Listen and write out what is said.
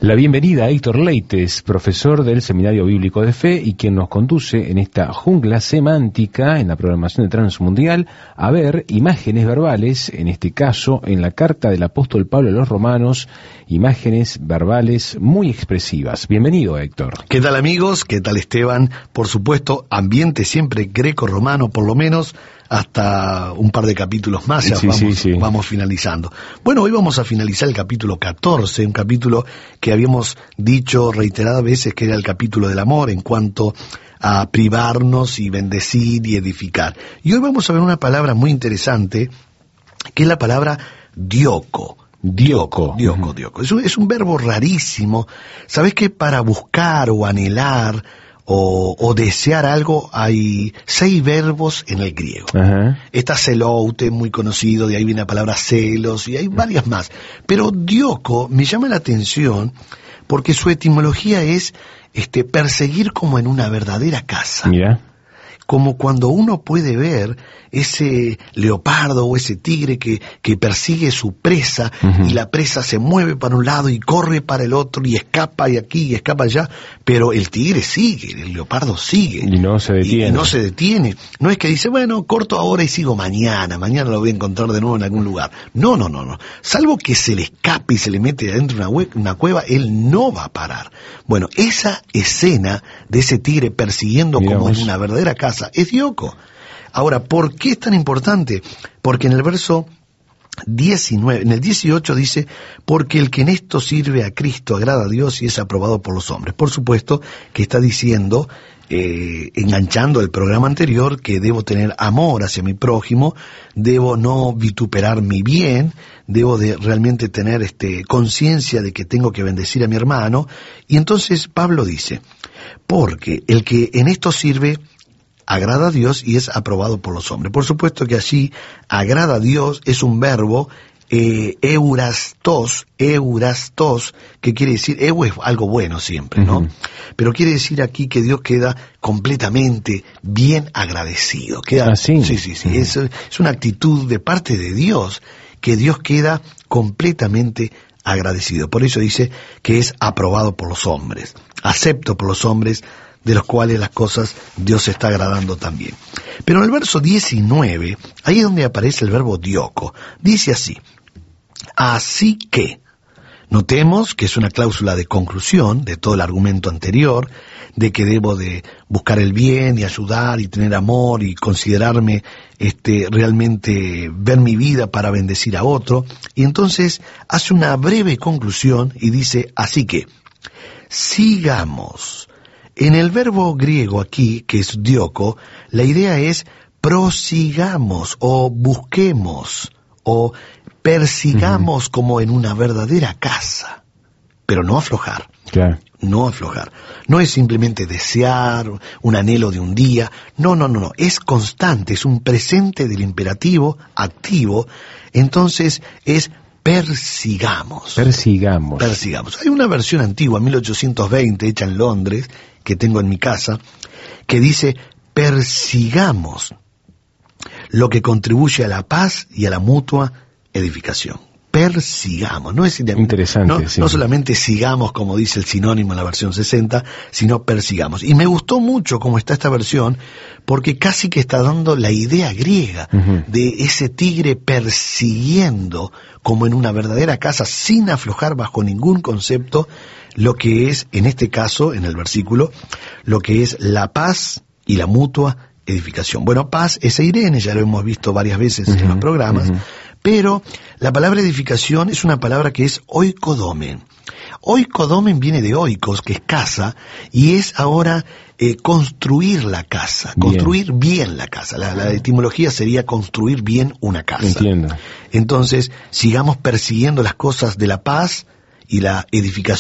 La bienvenida a Héctor Leites, profesor del Seminario Bíblico de Fe y quien nos conduce en esta jungla semántica en la programación de Transmundial a ver imágenes verbales, en este caso en la carta del apóstol Pablo a los Romanos, imágenes verbales muy expresivas. Bienvenido, Héctor. ¿Qué tal, amigos? ¿Qué tal, Esteban? Por supuesto, ambiente siempre greco-romano, por lo menos hasta un par de capítulos más, ya vamos finalizando. Bueno, hoy vamos a finalizar el capítulo 14, un capítulo que habíamos dicho reiteradas veces que era el capítulo del amor en cuanto a privarnos y bendecir y edificar. Y hoy vamos a ver una palabra muy interesante, que es la palabra dioko. Dioko. Es un verbo rarísimo. ¿Sabés que para buscar o anhelar o desear algo hay 6 verbos en el griego? Uh-huh. Está celoute, muy conocido, de ahí viene la palabra celos, y hay varias más. Pero dioko me llama la atención porque su etimología es perseguir como en una verdadera caza. Yeah. Como cuando uno puede ver ese leopardo o ese tigre que persigue su presa, uh-huh, y la presa se mueve para un lado y corre para el otro y escapa y aquí y escapa allá, pero el tigre sigue, el leopardo sigue. Y no se detiene. Y no se detiene. No es que dice, bueno, corto ahora y sigo mañana lo voy a encontrar de nuevo en algún lugar. No. Salvo que se le escape y se le mete adentro una cueva, él no va a parar. Bueno, esa escena de ese tigre persiguiendo como en una verdadera casa es dioko. Ahora, ¿por qué es tan importante? Porque en el verso 19, en el 18 dice, porque el que en esto sirve a Cristo agrada a Dios y es aprobado por los hombres. Por supuesto que está diciendo, enganchando el programa anterior, que debo tener amor hacia mi prójimo, debo no vituperar mi bien, debo de realmente tener conciencia de que tengo que bendecir a mi hermano. Y entonces Pablo dice, porque el que en esto sirve agrada a Dios y es aprobado por los hombres. Por supuesto que así, agrada a Dios es un verbo, eurastos, que quiere decir, es algo bueno siempre, ¿no? Uh-huh. Pero quiere decir aquí que Dios queda completamente bien agradecido. Queda, sí. Uh-huh. Es una actitud de parte de Dios, que Dios queda completamente agradecido. Por eso dice que es aprobado por los hombres, acepto por los hombres, de los cuales las cosas Dios se está agradando también. Pero en el verso 19, ahí es donde aparece el verbo dioko. Dice así, así que, notemos que es una cláusula de conclusión de todo el argumento anterior, de que debo de buscar el bien y ayudar y tener amor y considerarme realmente ver mi vida para bendecir a otro. Y entonces hace una breve conclusión y dice, así que, sigamos. En el verbo griego aquí, que es dioko, la idea es prosigamos o busquemos o persigamos, uh-huh, como en una verdadera caza, pero no aflojar. Claro. No aflojar. No es simplemente desear, un anhelo de un día. No. Es constante, es un presente del imperativo activo. Entonces es persigamos. Hay una versión antigua, 1820, hecha en Londres, que tengo en mi casa, que dice, persigamos lo que contribuye a la paz y a la mutua edificación. Persigamos, no es interesante, no solamente sigamos como dice el sinónimo en la versión 60, sino persigamos. Y me gustó mucho cómo está esta versión, porque casi que está dando la idea griega, uh-huh, de ese tigre persiguiendo como en una verdadera caza, sin aflojar bajo ningún concepto, lo que es, en este caso, en el versículo, lo que es la paz y la mutua edificación. Bueno, paz es eirene, ya lo hemos visto varias veces, uh-huh, en los programas, uh-huh, pero la palabra edificación es una palabra que es oikodomen. Oikodomen viene de oikos, que es casa, y es ahora construir la casa, construir bien la casa. La etimología sería construir bien una casa. Entiendo. Entonces, sigamos persiguiendo las cosas de la paz y la edificación